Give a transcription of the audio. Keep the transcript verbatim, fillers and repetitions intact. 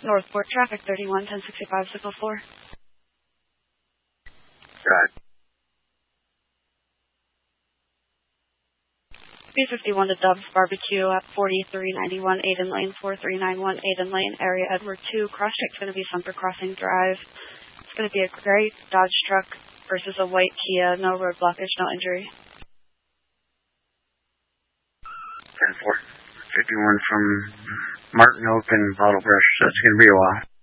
Northport traffic thirty-one ten sixty-five signal four. Got it. B fifty-one to Dubs Barbecue at forty-three ninety-one Aiden Lane, four three nine one Aiden Lane, area Edward two. Cross check's going to be Sumter Crossing Drive. It's going to be a gray Dodge truck versus a white Kia. No road blockage, no injury. ten four. fifty-one from Martin Oak and Bottle Brush. That's going to be a while.